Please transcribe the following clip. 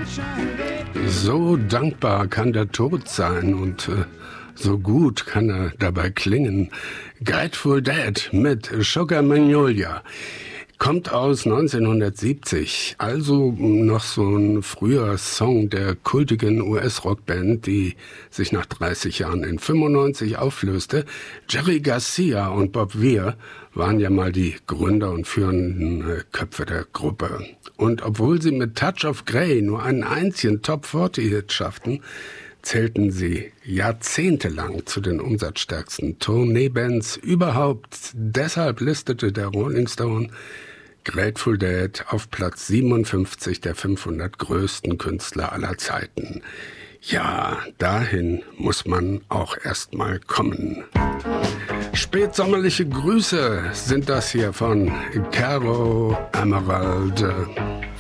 So dankbar kann der Tod sein und so gut kann er dabei klingen. Grateful Dead mit Sugar Magnolia. Kommt aus 1970, also noch so ein früher Song der kultigen US-Rockband, die sich nach 30 Jahren in 95 auflöste. Jerry Garcia und Bob Weir waren ja mal die Gründer und führenden Köpfe der Gruppe. Und obwohl sie mit Touch of Grey nur einen einzigen Top-40-Hit schafften, zählten sie jahrzehntelang zu den umsatzstärksten Tourneebands überhaupt. Deshalb listete der Rolling Stone Grateful Dead auf Platz 57 der 500 größten Künstler aller Zeiten. Ja, dahin muss man auch erstmal kommen. Spätsommerliche Grüße sind das hier von Caro Emerald.